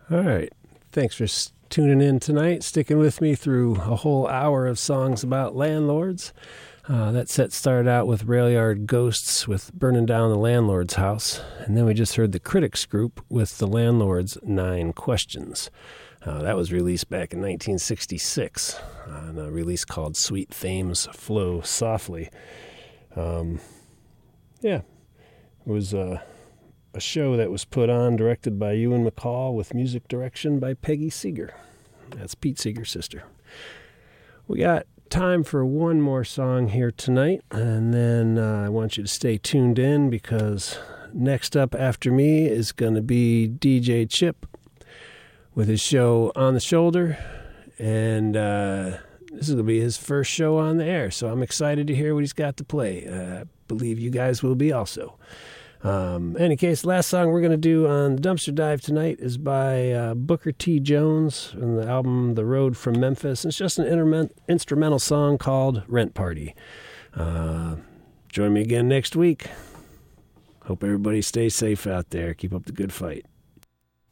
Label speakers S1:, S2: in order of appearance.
S1: All right. Thanks for tuning in tonight, sticking with me through a whole hour of songs about landlords. That set started out with Rail Yard Ghosts with Burning Down the Landlord's House. And then we just heard the Critics Group with The Landlord's 9 Questions. That was released back in 1966 on a release called Sweet Fame's Flow Softly. It was a show that was put on, directed by Ewan McCall, with music direction by Peggy Seeger. That's Pete Seeger's sister. We got time for one more song here tonight, and then I want you to stay tuned in, because next up after me is going to be DJ Chip with his show On the Shoulder, and this is going to be his first show on the air, so I'm excited to hear what he's got to play. I believe you guys will be also. Any case, last song we're going to do on Dumpster Dive tonight is by Booker T. Jones from the album The Road from Memphis. It's just an instrumental song called Rent Party. Join me again next week. Hope everybody stays safe out there. Keep up the good fight.